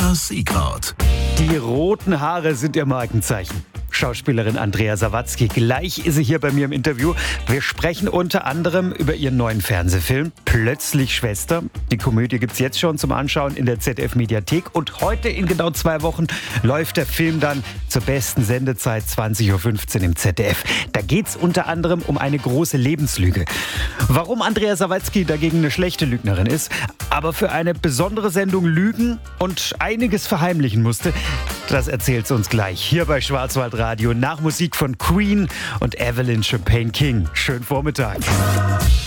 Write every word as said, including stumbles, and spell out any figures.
Das E-Crowd. Die roten Haare sind ihr Markenzeichen. Schauspielerin Andrea Sawatzki. Gleich ist sie hier bei mir im Interview. Wir sprechen unter anderem über ihren neuen Fernsehfilm Plötzlich Schwester. Die Komödie gibt's jetzt schon zum Anschauen in der Z D F-Mediathek. Und heute in genau zwei Wochen läuft der Film dann zur besten Sendezeit zwanzig Uhr fünfzehn im Z D F. Da geht's unter anderem um eine große Lebenslüge. Warum Andrea Sawatzki dagegen eine schlechte Lügnerin ist, aber für eine besondere Sendung lügen und einiges verheimlichen musste, das erzählt sie uns gleich hier bei Schwarzwaldradio nach Musik von Queen und Evelyn Champagne King. Schönen Vormittag.